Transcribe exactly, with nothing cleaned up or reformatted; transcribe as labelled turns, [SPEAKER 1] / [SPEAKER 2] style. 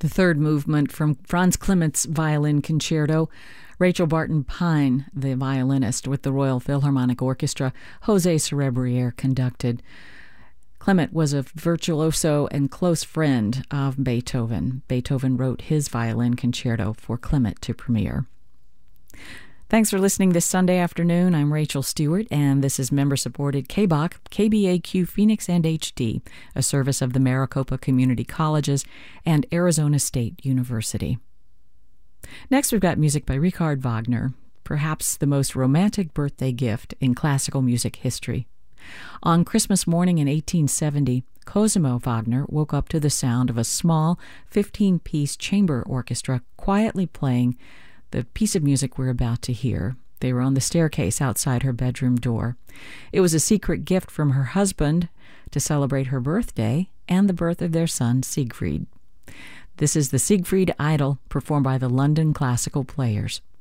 [SPEAKER 1] The third movement from Franz Kliment's Violin Concerto. Rachel Barton Pine, the violinist with the Royal Philharmonic Orchestra, Jose Cerebriere conducted. Kliment was a virtuoso and close friend of Beethoven. Beethoven wrote his Violin Concerto for Kliment to premiere. Thanks for listening this Sunday afternoon. I'm Rachel Stewart, and this is member-supported K B A C, K B A Q Phoenix and H D, a service of the Maricopa Community Colleges and Arizona State University. Next, we've got music by Richard Wagner, perhaps the most romantic birthday gift in classical music history. On Christmas morning in eighteen seventy, Cosimo Wagner woke up to the sound of a small fifteen-piece chamber orchestra quietly playing the piece of music we're about to hear. They were on the staircase outside her bedroom door. It was a secret gift from her husband to celebrate her birthday and the birth of their son, Siegfried. This is the Siegfried Idyll, performed by the London Classical Players.